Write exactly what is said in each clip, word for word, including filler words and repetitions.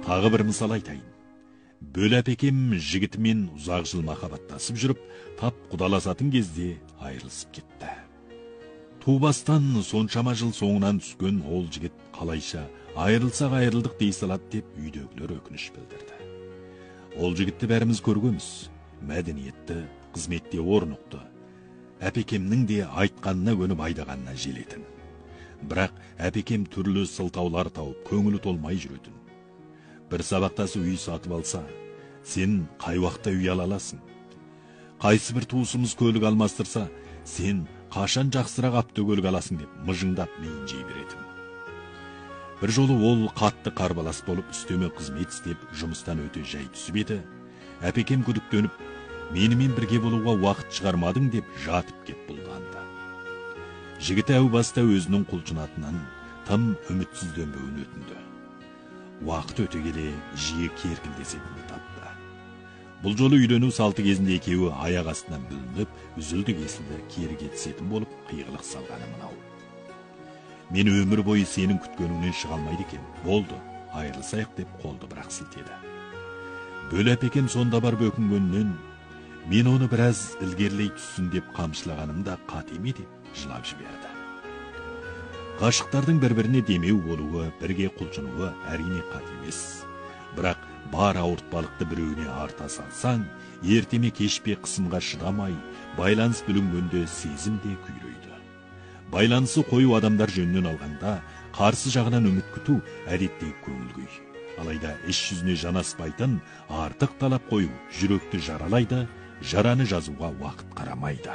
Тағы бір мысал айтайын. Бөл әпекем жігітімен ұзақ жыл махаббаттасып жүріп, тап құдаласатын кезде айырылысып кетті. Тубастан соншама жыл соңынан түскен ол жігіт қалайша айырылсақ айырылдық дей салады деп үйдегілер өкініш білдірді. Ол жігітті бәріміз көргенбіз. Мәдениетті, қызметте орнықты. Әпекемнің де айтқанына көніп айдағанына желетін. Бірақ әпекем түрлі сылтаулар тауып, көңілі толмай жүретін. Бір сабақтасы үй сатып алса, сен қай уақытта үй ала аласың? Қайсы бір туысымыз көлік алмастырса, сен қашан жақсырақ автокөлік аласың деп мыжыңдап миын жей беретін. Бір жолы ол қатты қарбалас болып үстеме қызмет істеп, жұмыстан өте жай түсіп еді. Әпекем күдіктеніп, менімен бірге болуға уақыт шығармадың деп жатып кеп бұлданды. Жігіт әу баста өзінің құлшынатынан тым үмітсізденбеуін өтінді. Уақыт өте келе жиі керкілдесетінді тапты. Бұл жолы үйлену салты кезінде екеуі аяқ астынан бүлініп, үзілді кесілді кері кетісетін болып қиғылық салғаны мынау. Мен өмір бойы сенің күткеніңнен шыға алмайды екен. Болды, айырылсайық деп қолды бірақ сілтеді. Бөл әпекем сонда бар бөкінгеннен, мен оны біраз ілгерлей түссін деп қамшылағанымда қате ме деп жылап жіберді. Ғашықтардың бір-біріне демеу болуы, бірге құлшынуы әрине қате емес. Бірақ бар ауыртпалықты біреуіне арта салсаң, ертеме кешпе қысымға шыдамай, байланыс бүлінгенде сезім де күйрейді. Байланысы қою адамдар жөнінен алғанда, қарсы жағынан үміт күту әдеттегі көңіл күй. Алайда іс жүзіне жанаспайтын артық талап қою жүректі жаралайды, жараны жазуға уақыт қарамайды.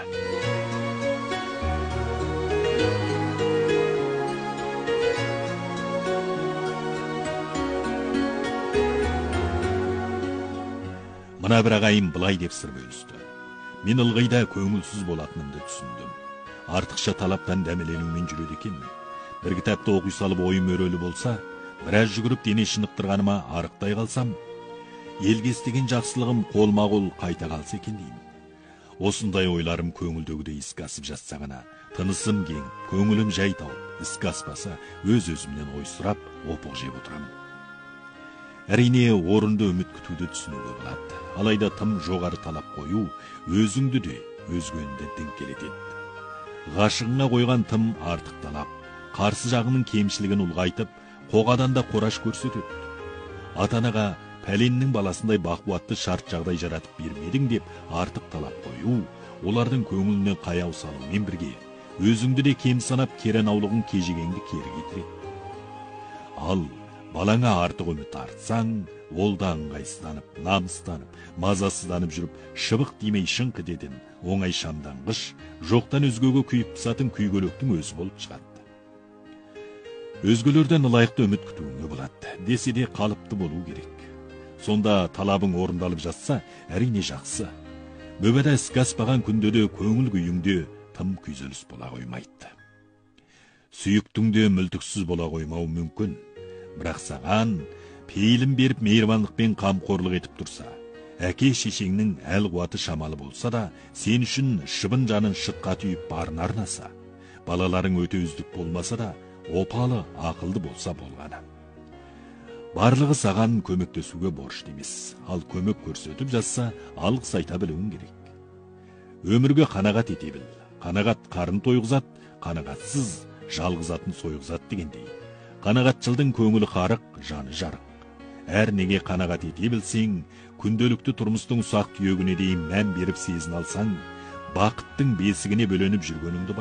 Мына бір ағайын былай деп сыр бөлісті. Мен ылғайда көңілсіз болатынымды түсіндім. Артықша талаптан дәмеленумен жүреді екенмін. Бір кітапты оқи салып ойым өрелі болса, біраз жүгіріп дене шынықтырғаныма арықтай қалсам, елге істеген жақсылығым қолма-қол қайта қалса екен деймін. Осындай ойларым көңілдегідей іске асып жатса ғана, тынысым кең, көңілім жай тауып, іске аспаса, өз-өзімнен ой сұрап, опық жеп отырамын. Әрине, орынды үміт күтуді түсінуге болады. Алайда тым жоғары талап қою өзіңді де, өзгені діңкелетеді. Ғашығыңа қойған тым артық талап, қарсы жағының кемшілігін ұлғайтып, қоғадан да қораш көрсетеді. Ата-анаға пәленнің баласындай бақуатты шарт жағдай жаратып бермедің деп артық талап қою, олардың көңіліне қаяу салумен бірге, өзіңді де кем санап керен аулығын кежегеңді кері кетіреді. Ал балаңа артық үміт артсаң, ол да ыңғайсызданып, намыстанып, мазасызданып жүріп, шыбық демей шыңқ ететін оңай шамданғыш, жоқтан өзгеге күйіп пысатын күйгөлектің өзі болып шығады. Өзгелерден лайықты үміт күтуіңе болады, десе де қалыпты болу керек. Сонда талабың орындалып жатса, әрине жақсы. Мөбәдә іске аспаған күнде де көңіл күйіңде тым күйзеліс бола қоймайды. Сүйіктіңде мүлтіксіз бола қоймау мүмкін. Бірақ саған пейілім беріп мейірбандықпен қамқорлық етіп тұрса, әке шешеңнің әл қуаты шамалы болса да, сен үшін шыбын жанын шыққа түйіп барын арнаса, балаларың өте үздік болмаса да, опалы, ақылды болса болғаны. Барлығы саған көмектесуге борышты емес, ал көмек көрсетіп жатса, алғыс айта білуің керек. Өмірге қанағат ете біл. Қанағат қарын тойғызат, қанағатсыз жалғызатын сойғызат дегендей. Қанағатшылдың көңілі қарық, жаны жарық. Әр неге қанағат ете білсең, күнделікті тұрмыстың ұсақ түйегіне дейін мән беріп сезін алсаң, бақыттың бесігіне бөленіп жүргеніңді